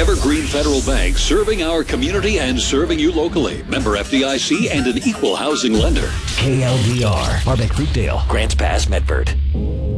Evergreen Federal Bank, serving our community and serving you locally. Member FDIC and an equal housing lender. KLDR, Harbeck Fruitdale, Grants Pass, Medford.